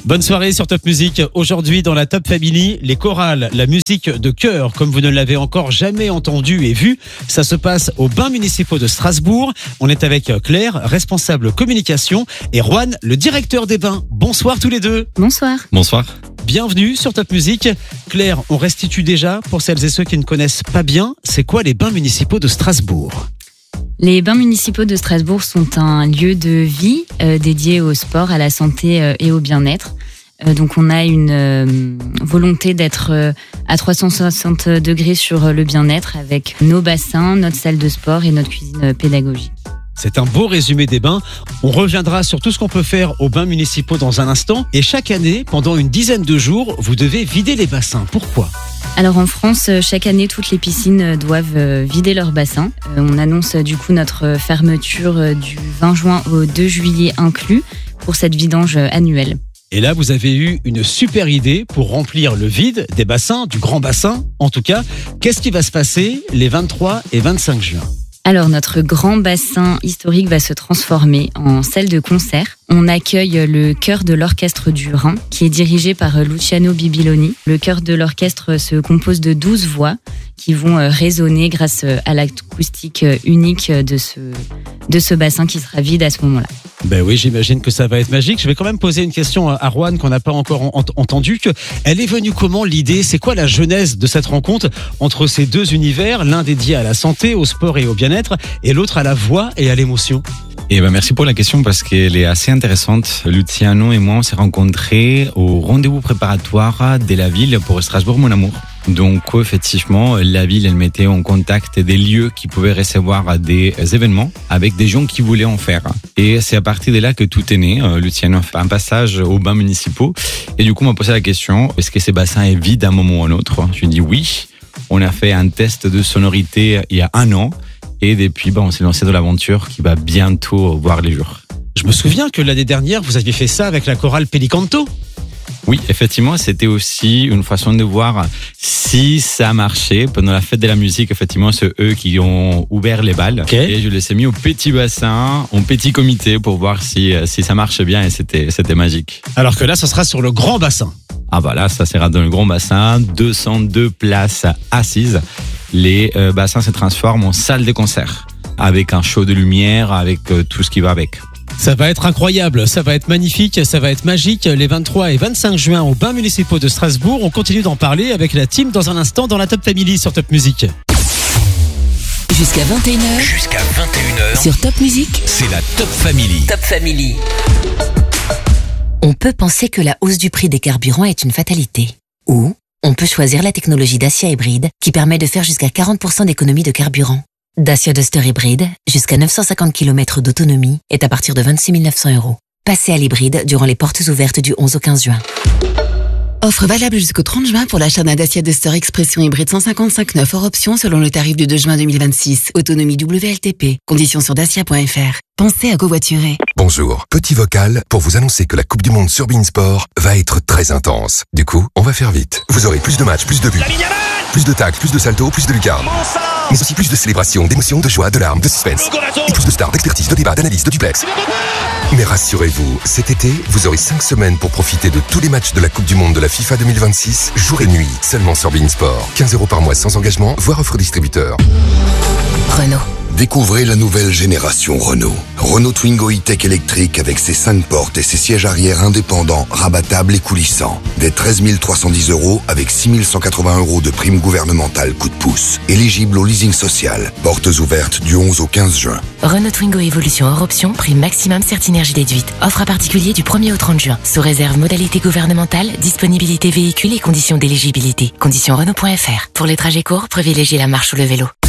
Bonne soirée sur Top Music. Aujourd'hui dans la Top Family, les chorales, la musique de chœur comme vous ne l'avez encore jamais entendu et vu. Ça se passe aux Bains municipaux de Strasbourg. On est avec Claire, responsable communication, et Juan, le directeur des bains. Bonsoir tous les deux. Bonsoir. Bonsoir. Bienvenue sur Top Music. Claire, on restitue déjà, pour celles et ceux qui ne connaissent pas bien, c'est quoi les Bains municipaux de Strasbourg ? Les bains municipaux de Strasbourg sont un lieu de vie dédié au sport, à la santé et au bien-être. Donc on a une volonté d'être à 360 degrés sur le bien-être avec nos bassins, notre salle de sport et notre cuisine pédagogique. C'est un beau résumé des bains. On reviendra sur tout ce qu'on peut faire aux bains municipaux dans un instant. Et chaque année, pendant une dizaine de jours, vous devez vider les bassins. Pourquoi ? Alors en France, chaque année, toutes les piscines doivent vider leurs bassins. On annonce du coup notre fermeture du 20 juin au 2 juillet inclus pour cette vidange annuelle. Et là, vous avez eu une super idée pour remplir le vide des bassins, du grand bassin en tout cas. Qu'est-ce qui va se passer les 23 et 25 juin ? Alors notre grand bassin historique va se transformer en salle de concert. On accueille le chœur de l'orchestre du Rhin qui est dirigé par Luciano Bibiloni. Le chœur de l'orchestre se compose de 12 voix qui vont résonner grâce à l'acoustique unique de ce bassin qui sera vide à ce moment-là. Ben oui, j'imagine que ça va être magique. Je vais quand même poser une question à Juan qu'on n'a pas encore entendue. Elle est venue comment l'idée ? C'est quoi la genèse de cette rencontre entre ces deux univers, l'un dédié à la santé, au sport et au bien-être, et l'autre à la voix et à l'émotion ? Merci pour la question parce qu'elle est assez intéressante. Luciano et moi, on s'est rencontrés au rendez-vous préparatoire de la ville pour Strasbourg, mon amour. Donc, effectivement, la ville, elle mettait en contact des lieux qui pouvaient recevoir des événements avec des gens qui voulaient en faire. Et c'est à partir de là que tout est né. Luciano a fait un passage aux bains municipaux. Et du coup, on m'a posé la question, est-ce que ces bassins est vide à un moment ou à un autre ? Je lui ai dit oui. On a fait un test de sonorité il y a 1 an. Et depuis, on s'est lancé dans l'aventure qui va bientôt voir les jours. Je me souviens que l'année dernière, vous aviez fait ça avec la chorale Pelicanto. Oui, effectivement, c'était aussi une façon de voir si ça marchait. Pendant la fête de la musique, effectivement, c'est eux qui ont ouvert les balles. Okay. Et je les ai mis au petit bassin, en petit comité pour voir si ça marche bien et c'était magique. Alors que là, ce sera sur le grand bassin. Ah bah là, ça sera dans le grand bassin, 202 places assises. Les bassins se transforment en salle de concert avec un show de lumière, avec tout ce qui va avec. Ça va être incroyable, ça va être magnifique, ça va être magique. Les 23 et 25 juin aux Bains municipaux de Strasbourg. On continue d'en parler avec la team dans un instant dans la Top Family sur Top Music. Jusqu'à 21h. Sur Top Music, c'est la Top Family. Top Family. On peut penser que la hausse du prix des carburants est une fatalité. Ou on peut choisir la technologie Dacia Hybride qui permet de faire jusqu'à 40% d'économie de carburant. Dacia Duster Hybride, jusqu'à 950 km d'autonomie, est à partir de 26 900 €. Passez à l'hybride durant les portes ouvertes du 11 au 15 juin. Offre valable jusqu'au 30 juin pour l'achat d'un Dacia Duster Expression Hybride 155/9 hors option selon le tarif du 2 juin 2026. Autonomie WLTP. Conditions sur dacia.fr. Pensez à covoiturer. Bonjour, petit vocal pour vous annoncer que la Coupe du Monde sur beIN Sport va être très intense. Du coup, on va faire vite. Vous aurez plus de matchs, plus de buts, plus de tacles, plus de saltos, plus de lucarnes. Mais aussi plus de célébrations, d'émotions, de joie, de larmes, de suspense. Et plus de stars, d'expertise, de débats, d'analyse, de duplex. Mais rassurez-vous, cet été, vous aurez 5 semaines pour profiter de tous les matchs de la Coupe du Monde de la FIFA 2026, jour et nuit, seulement sur beIN Sport. 15 € par mois sans engagement, voire offre distributeur. Renault. Découvrez la nouvelle génération Renault. Renault Twingo E-Tech électrique avec ses 5 portes et ses sièges arrière indépendants, rabattables et coulissants. Dès 13 310 € avec 6 180 € de prime gouvernementale coup de pouce. Éligible au leasing social. Portes ouvertes du 11 au 15 juin. Renault Twingo Evolution hors option, prime maximum Certinergie déduite. Offre à particulier du 1er au 30 juin. Sous réserve modalité gouvernementale, disponibilité véhicule et conditions d'éligibilité. Conditions Renault.fr. Pour les trajets courts, privilégiez la marche ou le vélo.